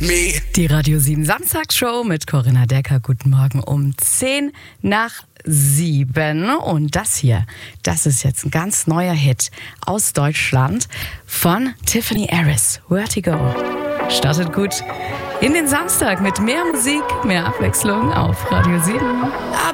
Die Radio 7 Samstagsshow mit Corinna Decker. Guten Morgen um 6:10. Und das hier, das ist jetzt ein ganz neuer Hit aus Deutschland von Tiffany Harris. Vertigo. Startet gut in den Samstag mit mehr Musik, mehr Abwechslung auf Radio 7.